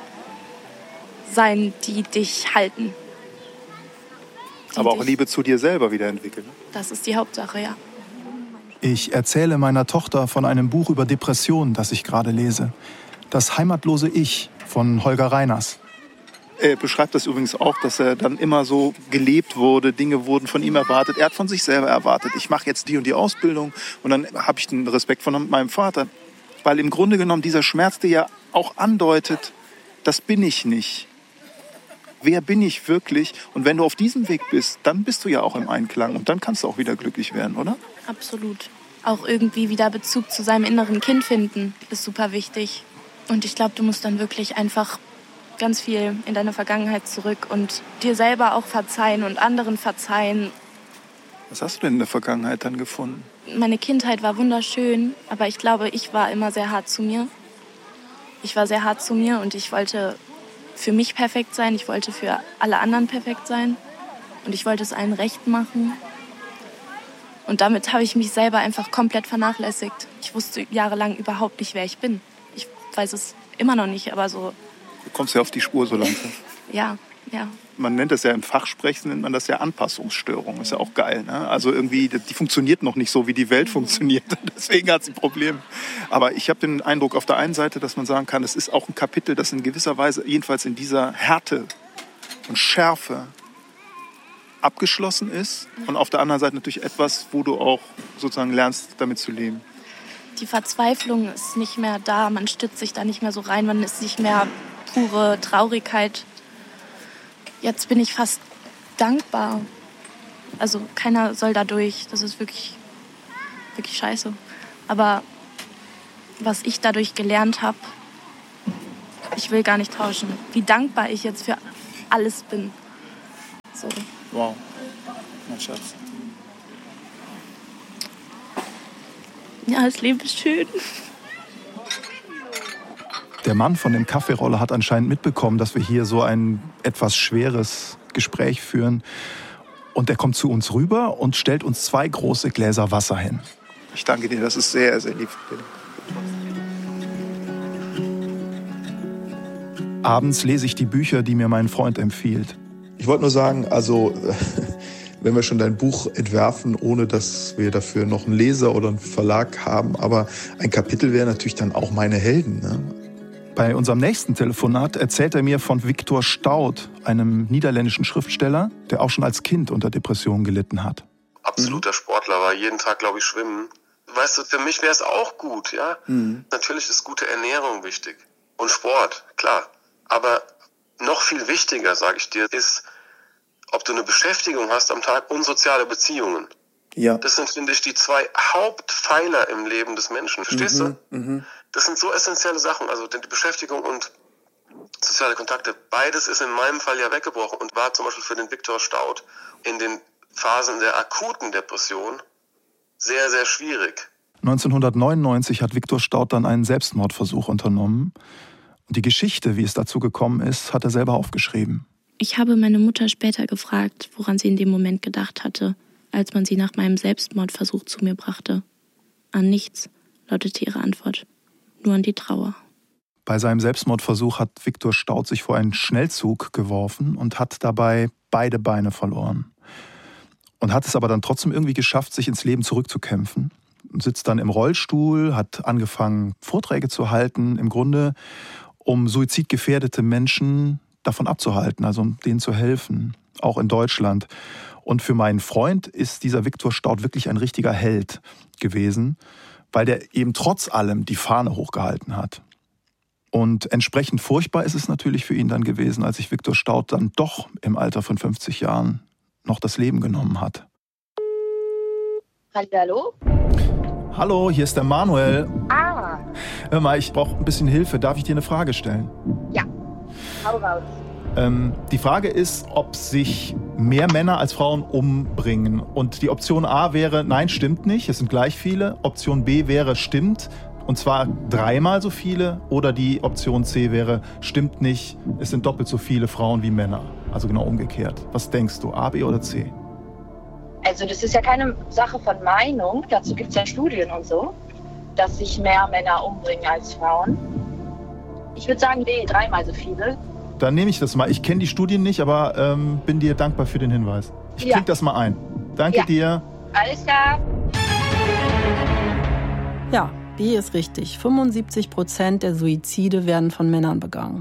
sein, die dich halten. Die aber auch dich, Liebe zu dir selber wiederentwickeln. Ne? Das ist die Hauptsache, ja. Ich erzähle meiner Tochter von einem Buch über Depressionen, das ich gerade lese. Das heimatlose Ich von Holger Reiners. Er beschreibt das übrigens auch, dass er dann immer so gelebt wurde, Dinge wurden von ihm erwartet. Er hat von sich selber erwartet, ich mache jetzt die und die Ausbildung und dann habe ich den Respekt von meinem Vater. Weil im Grunde genommen dieser Schmerz dir ja auch andeutet, das bin ich nicht. Wer bin ich wirklich? Und wenn du auf diesem Weg bist, dann bist du ja auch im Einklang und dann kannst du auch wieder glücklich werden, oder? Absolut. Auch irgendwie wieder Bezug zu seinem inneren Kind finden, ist super wichtig. Und ich glaube, du musst dann wirklich einfach ganz viel in deine Vergangenheit zurück und dir selber auch verzeihen und anderen verzeihen. Was hast du denn in der Vergangenheit dann gefunden? Meine Kindheit war wunderschön, aber ich glaube, ich war immer sehr hart zu mir. Ich war sehr hart zu mir und ich wollte für mich perfekt sein, ich wollte für alle anderen perfekt sein und ich wollte es allen recht machen. Und damit habe ich mich selber einfach komplett vernachlässigt. Ich wusste jahrelang überhaupt nicht, wer ich bin. Ich weiß es immer noch nicht, aber so... Du kommst ja auf die Spur so langsam. Ja, ja. Man nennt das ja im Fachsprech, nennt man das ja Anpassungsstörung. Ist ja auch geil, ne? Also irgendwie, die funktioniert noch nicht so, wie die Welt funktioniert. Deswegen hat sie Probleme. Aber ich habe den Eindruck auf der einen Seite, dass man sagen kann, es ist auch ein Kapitel, das in gewisser Weise, jedenfalls in dieser Härte und Schärfe abgeschlossen ist. Und auf der anderen Seite natürlich etwas, wo du auch sozusagen lernst, damit zu leben. Die Verzweiflung ist nicht mehr da, man stützt sich da nicht mehr so rein, man ist nicht mehr pure Traurigkeit. Jetzt bin ich fast dankbar. Also keiner soll da durch, das ist wirklich, wirklich scheiße. Aber was ich dadurch gelernt habe, ich will gar nicht tauschen. Wie dankbar ich jetzt für alles bin. So. Wow, mein Schatz. Ja, das Leben ist schön. Der Mann von dem Kaffeeroller hat anscheinend mitbekommen, dass wir hier so ein etwas schweres Gespräch führen. Und er kommt zu uns rüber und stellt uns zwei große Gläser Wasser hin. Ich danke dir, das ist sehr, sehr lieb. Abends lese ich die Bücher, die mir mein Freund empfiehlt. Ich wollte nur sagen, also wenn wir schon dein Buch entwerfen, ohne dass wir dafür noch einen Leser oder einen Verlag haben. Aber ein Kapitel wäre natürlich dann auch meine Helden, ne? Bei unserem nächsten Telefonat erzählt er mir von Victor Stout, einem niederländischen Schriftsteller, der auch schon als Kind unter Depressionen gelitten hat. Absoluter Sportler, war jeden Tag, glaube ich, schwimmen. Weißt du, für mich wäre es auch gut, ja. Mhm. Natürlich ist gute Ernährung wichtig und Sport, klar. Aber noch viel wichtiger, sage ich dir, ist, ob du eine Beschäftigung hast am Tag und soziale Beziehungen. Ja. Das sind, finde ich, die zwei Hauptpfeiler im Leben des Menschen. Verstehst mhm. du? Mhm. Das sind so essentielle Sachen. Also die Beschäftigung und soziale Kontakte. Beides ist in meinem Fall ja weggebrochen und war zum Beispiel für den Victor Stout in den Phasen der akuten Depression sehr, sehr schwierig. neunzehnhundertneunundneunzig hat Victor Stout dann einen Selbstmordversuch unternommen. Und die Geschichte, wie es dazu gekommen ist, hat er selber aufgeschrieben. Ich habe meine Mutter später gefragt, woran sie in dem Moment gedacht hatte, als man sie nach meinem Selbstmordversuch zu mir brachte. An nichts, lautete ihre Antwort. Nur an die Trauer. Bei seinem Selbstmordversuch hat Victor Stout sich vor einen Schnellzug geworfen und hat dabei beide Beine verloren. Und hat es aber dann trotzdem irgendwie geschafft, sich ins Leben zurückzukämpfen. Und sitzt dann im Rollstuhl, hat angefangen, Vorträge zu halten, im Grunde um suizidgefährdete Menschen davon abzuhalten, also um denen zu helfen, auch in Deutschland. Und für meinen Freund ist dieser Victor Stout wirklich ein richtiger Held gewesen, weil der eben trotz allem die Fahne hochgehalten hat. Und entsprechend furchtbar ist es natürlich für ihn dann gewesen, als sich Victor Stout dann doch im Alter von fünfzig Jahren noch das Leben genommen hat. Hallo? Hallo, hier ist der Manuel. Ah. Hör mal, ich brauche ein bisschen Hilfe. Darf ich dir eine Frage stellen? Ja, hau raus. Ähm, die Frage ist, ob sich mehr Männer als Frauen umbringen. Und die Option A wäre, nein, stimmt nicht, es sind gleich viele. Option B wäre, stimmt, und zwar dreimal so viele. Oder die Option C wäre, stimmt nicht, es sind doppelt so viele Frauen wie Männer. Also genau umgekehrt. Was denkst du, A, B oder C? Also das ist ja keine Sache von Meinung, dazu gibt es ja Studien und so, dass sich mehr Männer umbringen als Frauen. Ich würde sagen B, dreimal so viele. Dann nehme ich das mal. Ich kenne die Studien nicht, aber ähm, bin dir dankbar für den Hinweis. Ich ja. klicke das mal ein. Danke ja. dir. Alles klar. Ja, B ist richtig. fünfundsiebzig Prozent der Suizide werden von Männern begangen.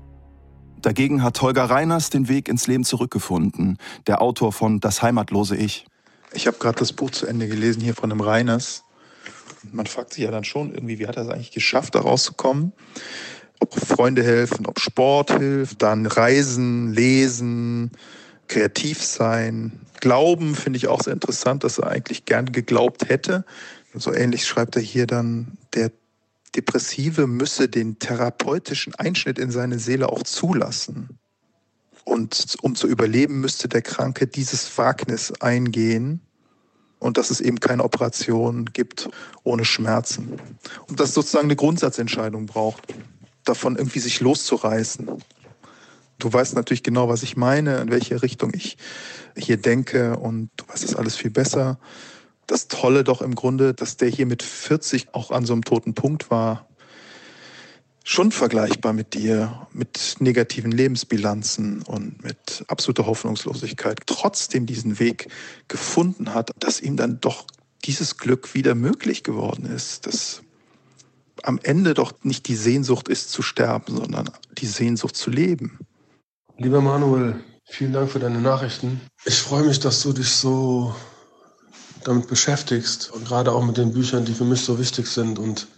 Dagegen hat Holger Reiners den Weg ins Leben zurückgefunden, der Autor von Das heimatlose Ich. Ich habe gerade das Buch zu Ende gelesen hier von dem Reiners. Man fragt sich ja dann schon irgendwie, wie hat er es eigentlich geschafft, da rauszukommen? Ob Freunde helfen, ob Sport hilft, dann Reisen, Lesen, kreativ sein. Glauben finde ich auch sehr interessant, dass er eigentlich gern geglaubt hätte. So ähnlich schreibt er hier dann, der Depressive müsse den therapeutischen Einschnitt in seine Seele auch zulassen. Und um zu überleben, müsste der Kranke dieses Wagnis eingehen und dass es eben keine Operation gibt ohne Schmerzen. Und dass es sozusagen eine Grundsatzentscheidung braucht, davon irgendwie sich loszureißen. Du weißt natürlich genau, was ich meine, in welche Richtung ich hier denke und du weißt das alles viel besser. Das Tolle doch im Grunde, dass der hier mit vierzig auch an so einem toten Punkt war, schon vergleichbar mit dir, mit negativen Lebensbilanzen und mit absoluter Hoffnungslosigkeit, trotzdem diesen Weg gefunden hat, dass ihm dann doch dieses Glück wieder möglich geworden ist, dass am Ende doch nicht die Sehnsucht ist zu sterben, sondern die Sehnsucht zu leben. Lieber Manuel, vielen Dank für deine Nachrichten. Ich freue mich, dass du dich so damit beschäftigst und gerade auch mit den Büchern, die für mich so wichtig sind und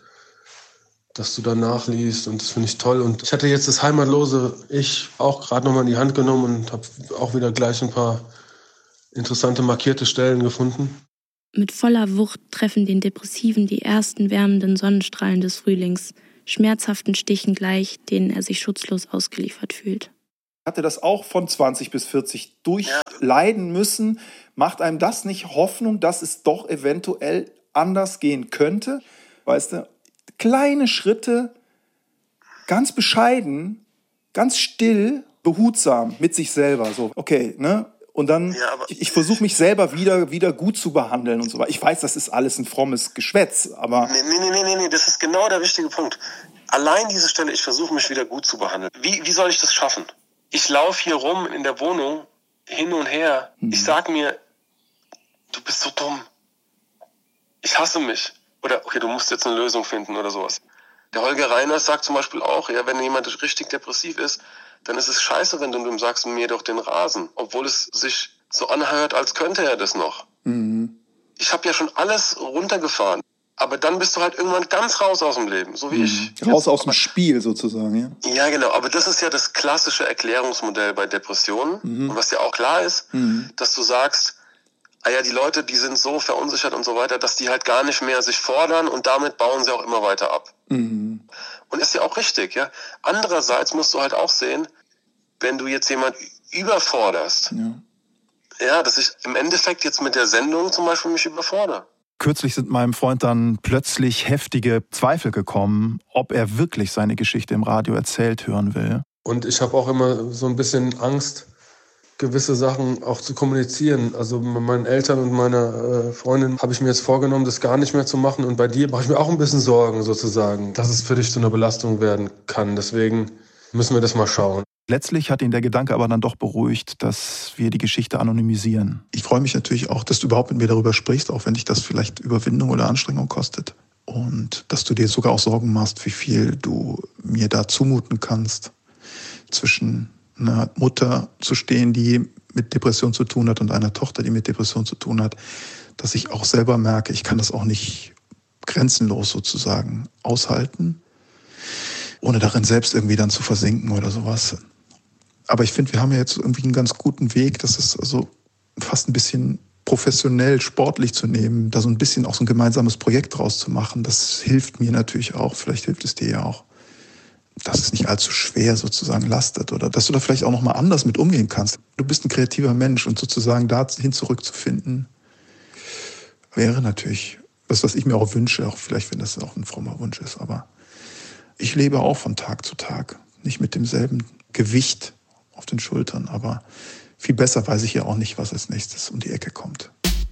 dass du da nachliest und das finde ich toll. Und ich hatte jetzt das heimatlose Ich auch gerade nochmal in die Hand genommen und habe auch wieder gleich ein paar interessante markierte Stellen gefunden. Mit voller Wucht treffen den Depressiven die ersten wärmenden Sonnenstrahlen des Frühlings, schmerzhaften Stichen gleich, denen er sich schutzlos ausgeliefert fühlt. Hatte das auch von zwanzig bis vierzig durchleiden müssen. Macht einem das nicht Hoffnung, dass es doch eventuell anders gehen könnte? Weißt du, kleine Schritte, ganz bescheiden, ganz still, behutsam mit sich selber. So, okay, ne? Und dann, ja, ich, ich versuche mich selber wieder, wieder gut zu behandeln und so weiter. Ich weiß, das ist alles ein frommes Geschwätz, aber... Nee, nee, nee, nee, nee, das ist genau der wichtige Punkt. Allein diese Stelle, ich versuche mich wieder gut zu behandeln. Wie, wie soll ich das schaffen? Ich laufe hier rum in der Wohnung, hin und her. Mhm. Ich sage mir, bist so dumm. Ich hasse mich. Oder, okay, du musst jetzt eine Lösung finden oder sowas. Der Holger Reiners sagt zum Beispiel auch, ja, wenn jemand richtig depressiv ist, dann ist es scheiße, wenn du ihm sagst, mir doch den Rasen. Obwohl es sich so anhört, als könnte er das noch. Mhm. Ich habe ja schon alles runtergefahren. Aber dann bist du halt irgendwann ganz raus aus dem Leben, so wie mhm. ich. Raus jetzt. Aus dem Spiel sozusagen, ja? Ja, genau. Aber das ist ja das klassische Erklärungsmodell bei Depressionen. Mhm. Und was ja auch klar ist, mhm. dass du sagst, ah ja, die Leute, die sind so verunsichert und so weiter, dass die halt gar nicht mehr sich fordern und damit bauen sie auch immer weiter ab. Mhm. Und ist ja auch richtig, ja. Andererseits musst du halt auch sehen, wenn du jetzt jemand überforderst, ja, ja dass ich im Endeffekt jetzt mit der Sendung zum Beispiel mich überfordere. Kürzlich sind meinem Freund dann plötzlich heftige Zweifel gekommen, ob er wirklich seine Geschichte im Radio erzählt hören will. Und ich habe auch immer so ein bisschen Angst, gewisse Sachen auch zu kommunizieren. Also mit meinen Eltern und meiner äh, Freundin habe ich mir jetzt vorgenommen, das gar nicht mehr zu machen. Und bei dir mache ich mir auch ein bisschen Sorgen sozusagen, dass es für dich zu einer Belastung werden kann. Deswegen müssen wir das mal schauen. Letztlich hat ihn der Gedanke aber dann doch beruhigt, dass wir die Geschichte anonymisieren. Ich freue mich natürlich auch, dass du überhaupt mit mir darüber sprichst, auch wenn dich das vielleicht Überwindung oder Anstrengung kostet. Und dass du dir sogar auch Sorgen machst, wie viel du mir da zumuten kannst, zwischen einer Mutter zu stehen, die mit Depression zu tun hat, und einer Tochter, die mit Depression zu tun hat. Dass ich auch selber merke, ich kann das auch nicht grenzenlos sozusagen aushalten, ohne darin selbst irgendwie dann zu versinken oder sowas. Aber ich finde, wir haben ja jetzt irgendwie einen ganz guten Weg, das ist also fast ein bisschen professionell, sportlich zu nehmen, da so ein bisschen auch so ein gemeinsames Projekt draus zu machen. Das hilft mir natürlich auch, vielleicht hilft es dir ja auch, dass es nicht allzu schwer sozusagen lastet oder dass du da vielleicht auch nochmal anders mit umgehen kannst. Du bist ein kreativer Mensch und sozusagen dahin zurückzufinden, wäre natürlich das, was ich mir auch wünsche, auch vielleicht, wenn das auch ein frommer Wunsch ist. Aber ich lebe auch von Tag zu Tag, nicht mit demselben Gewicht auf den Schultern, aber viel besser weiß ich ja auch nicht, was als nächstes um die Ecke kommt.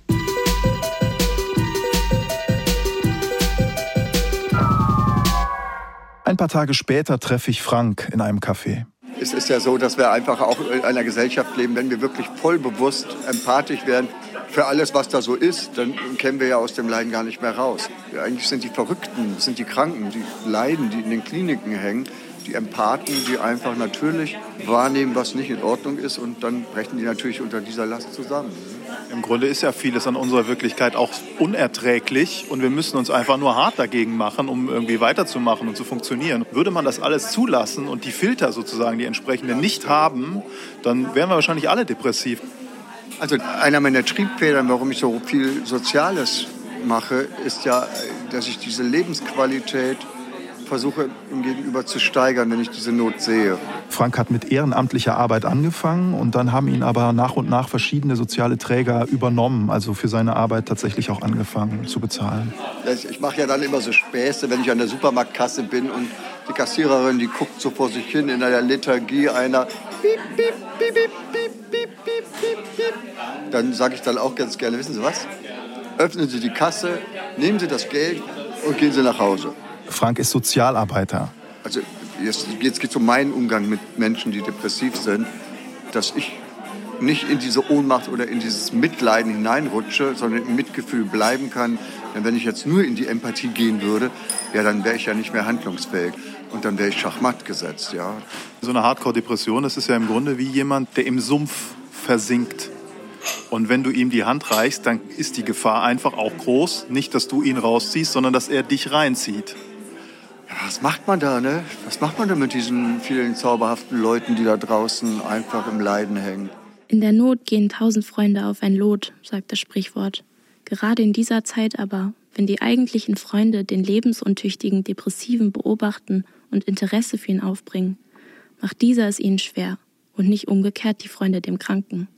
Ein paar Tage später treffe ich Frank in einem Café. Es ist ja so, dass wir einfach auch in einer Gesellschaft leben, wenn wir wirklich voll bewusst empathisch werden für alles, was da so ist, dann kämen wir ja aus dem Leiden gar nicht mehr raus. Ja, eigentlich sind die Verrückten, sind die Kranken, die Leiden, die in den Kliniken hängen, die Empathen, die einfach natürlich wahrnehmen, was nicht in Ordnung ist, und dann brechen die natürlich unter dieser Last zusammen. Im Grunde ist ja vieles an unserer Wirklichkeit auch unerträglich und wir müssen uns einfach nur hart dagegen machen, um irgendwie weiterzumachen und zu funktionieren. Würde man das alles zulassen und die Filter sozusagen, die entsprechenden, nicht haben, dann wären wir wahrscheinlich alle depressiv. Also einer meiner Triebfedern, warum ich so viel Soziales mache, ist ja, dass ich diese Lebensqualität versuche im Gegenüber zu steigern, wenn ich diese Not sehe. Frank hat mit ehrenamtlicher Arbeit angefangen und dann haben ihn aber nach und nach verschiedene soziale Träger übernommen, also für seine Arbeit tatsächlich auch angefangen zu bezahlen. Ich mache ja dann immer so Späße, wenn ich an der Supermarktkasse bin und die Kassiererin, die guckt so vor sich hin in einer Lethargie einer piep, piep, piep, piep, piep, piep, piep, piep. Dann sage ich dann auch ganz gerne, wissen Sie was? Öffnen Sie die Kasse, nehmen Sie das Geld und gehen Sie nach Hause. Frank ist Sozialarbeiter. Also jetzt, jetzt geht es um meinen Umgang mit Menschen, die depressiv sind, dass ich nicht in diese Ohnmacht oder in dieses Mitleiden hineinrutsche, sondern im Mitgefühl bleiben kann. Denn wenn ich jetzt nur in die Empathie gehen würde, ja, dann wäre ich ja nicht mehr handlungsfähig. Und dann wäre ich schachmatt gesetzt, ja. So eine Hardcore-Depression, das ist ja im Grunde wie jemand, der im Sumpf versinkt. Und wenn du ihm die Hand reichst, dann ist die Gefahr einfach auch groß. Nicht, dass du ihn rausziehst, sondern dass er dich reinzieht. Ja, was macht man da, ne? Was macht man da mit diesen vielen zauberhaften Leuten, die da draußen einfach im Leiden hängen? In der Not gehen tausend Freunde auf ein Lot, sagt das Sprichwort. Gerade in dieser Zeit aber, wenn die eigentlichen Freunde den lebensuntüchtigen Depressiven beobachten und Interesse für ihn aufbringen, macht dieser es ihnen schwer und nicht umgekehrt die Freunde dem Kranken.